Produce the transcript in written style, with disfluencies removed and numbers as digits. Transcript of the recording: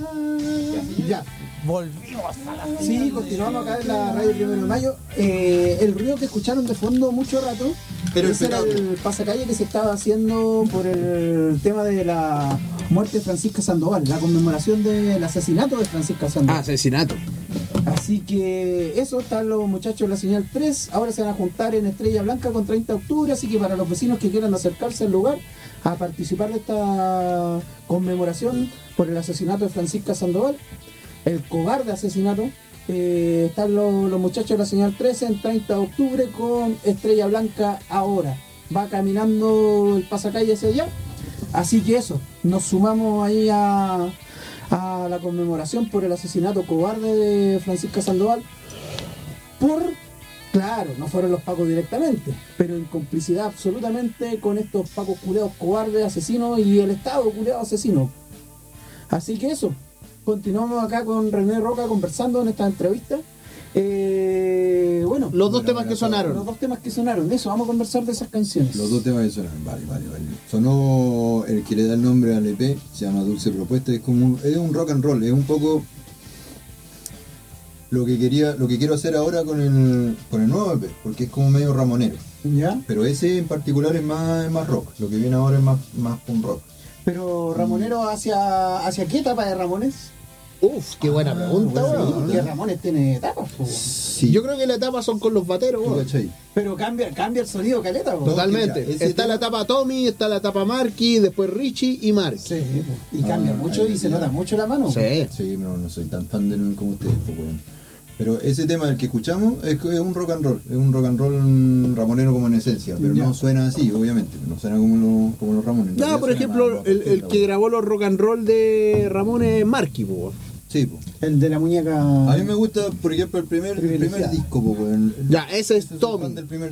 Ya. Volvimos a la Sí, continuamos acá en la radio 1 de Mayo. El ruido que escucharon de fondo mucho rato, Pero ese era el pasacalle que se estaba haciendo por el tema de la muerte de Francisca Sandoval, la conmemoración del asesinato de Francisca Sandoval. Asesinato. Así que eso, están los muchachos de la señal 3, ahora se van a juntar en Estrella Blanca con 30 de octubre, así que para los vecinos que quieran acercarse al lugar a participar de esta conmemoración por el asesinato de Francisca Sandoval, el cobarde asesinato, están los muchachos de la señal 13 en 30 de octubre con Estrella Blanca ahora. Va caminando el pasacalle hacia allá, así que eso, nos sumamos ahí a la conmemoración por el asesinato cobarde de Francisca Sandoval claro, no fueron los pacos directamente, pero en complicidad absolutamente con estos pacos culeados cobardes, asesinos y el Estado culeado asesino. Así que eso, continuamos acá con René Roca conversando en esta entrevista. Bueno, Los dos temas que sonaron, de eso, vamos a conversar de esas canciones. Los dos temas que sonaron, vale. Sonó el que le da el nombre al EP, se llama Dulce Propuesta, es un rock and roll, es un poco lo que quiero hacer ahora con el nuevo EP, porque es como medio ramonero. ¿Ya? Pero ese en particular es más rock, lo que viene ahora es más punk rock. Pero Ramonero, ¿hacia qué etapa de Ramones? Uf, qué buena pregunta, weón. Porque Ramones tiene etapas, po. Sí. Yo creo que la etapa son con los bateros, ¿Tú weón. cachai? Pero cambia el sonido, caleta, po. Totalmente. Mira, ese Está tema- la etapa Tommy, está la etapa Marky, después Richie y Mark. Sí, po. Y cambia mucho ahí y se ya. nota mucho la mano. Sí. Sí, no soy tan fan de como ustedes, pues, weón. Pero ese tema, el que escuchamos, es un rock and roll. Es un rock and roll ramonero como en esencia, pero Ya. no suena así, obviamente. No suena como los Ramones. En Ya, realidad por suena ejemplo, más el orquesta, que weón. grabó los rock and roll de Ramón es Marky, po, weón. Sí, pues. El de la muñeca. A mí me gusta, por ejemplo, el primer Privilegiada. disco, pues, weón. Ya, ese es Soy fan Tommy. del primer